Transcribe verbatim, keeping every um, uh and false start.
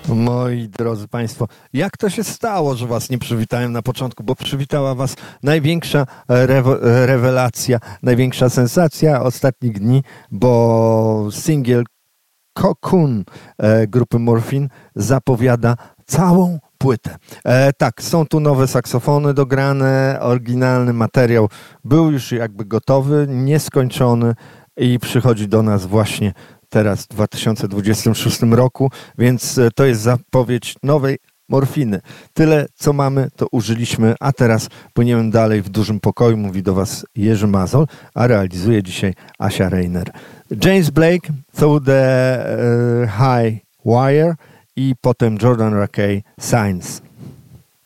Moi drodzy Państwo, jak to się stało, że Was nie przywitałem na początku, bo przywitała Was największa rewe- rewelacja, największa sensacja ostatnich dni, bo singiel Cocoon e, grupy Morphine zapowiada całą płytę. E, tak, są tu nowe saksofony dograne, oryginalny materiał był już jakby gotowy, nieskończony i przychodzi do nas właśnie teraz w dwa tysiące dwudziestym szóstym roku, więc to jest zapowiedź nowej Morfiny. Tyle, co mamy, to użyliśmy, a teraz płyniemy dalej w dużym pokoju, mówi do Was Jerzy Mazol, a realizuje dzisiaj Asia Reiner. James Blake, Through the uh, High Wire i potem Jordan Rakei, Signs.